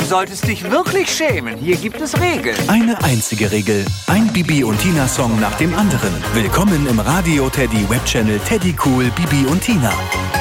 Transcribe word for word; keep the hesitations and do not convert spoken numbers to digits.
Du solltest dich wirklich schämen. Hier gibt es Regeln. Eine einzige Regel. Ein Bibi und Tina Song nach dem anderen. Willkommen im Radio Teddy Webchannel Teddy Cool Bibi und Tina.